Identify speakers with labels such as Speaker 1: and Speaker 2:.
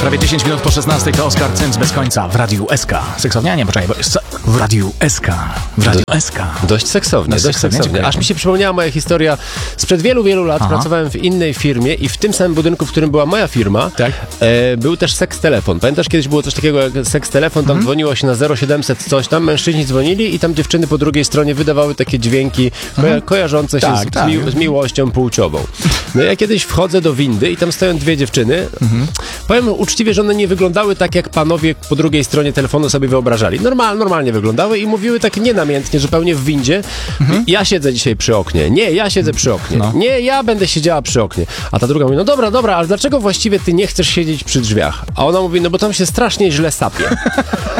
Speaker 1: Prawie 10 minut po 16 to Oskar Cyms bez końca w Radiu SK. Seksownie? Nie, poczekaj, bo jest w Radiu SK. W Radiu SK.
Speaker 2: Dość seksownie, dość seksownie. Aż mi się przypomniała moja historia sprzed wielu, wielu lat. Pracowałem w innej firmie i w tym samym budynku, w którym była moja firma, tak? Był też seks telefon. Pamiętasz, kiedyś było coś takiego jak seks telefon, tam dzwoniło się na 0700 coś tam, mężczyźni dzwonili i tam dziewczyny po drugiej stronie wydawały takie dźwięki kojarzące się z miłością płciową. No ja kiedyś wchodzę do windy i tam stoją dwie dziewczyny. Powiem uczciwie, że one nie wyglądały tak, jak panowie po drugiej stronie telefonu sobie wyobrażali. Normalnie wyglądały i mówiły tak nienamiętnie, zupełnie w windzie. Ja siedzę dzisiaj przy oknie. Nie, ja siedzę przy oknie. No. Nie, ja będę siedziała przy oknie. A ta druga mówi, no dobra, ale dlaczego właściwie ty nie chcesz siedzieć przy drzwiach? A ona mówi, no bo tam się strasznie źle sapie.